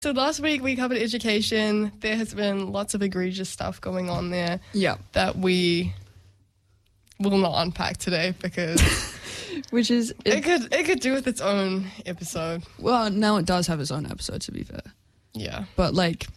So last week we covered education. There has been lots of egregious stuff going on there that we will not unpack today because which is it could do with its own episode. Well, now it does have its own episode, to be fair. Yeah. But like